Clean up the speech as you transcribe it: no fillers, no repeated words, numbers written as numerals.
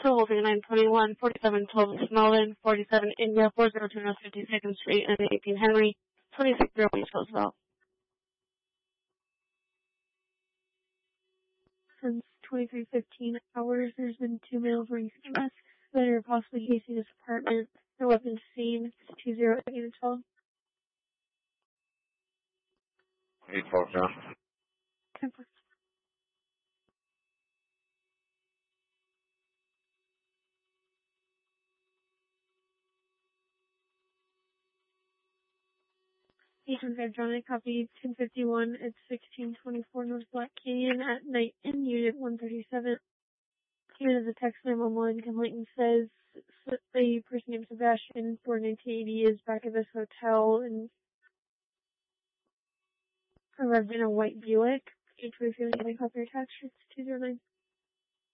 Total 3921, 4712 Smellin, 47 India, 402 North 52nd Street, and 18 Henry, 2601 East Roosevelt. Since 23:15 hours, there's been 2 males wearing masks that are possibly casing this apartment. No weapons seen. 20812. 812 John. 10. H1 John, I copy 1051 at 1624 North Black Canyon at night in Unit 137. Here is a text 911 complainant says a person named Sebastian, born 1980, is back at this hotel and arrived in a white Buick. H1 copy your text, it's 209.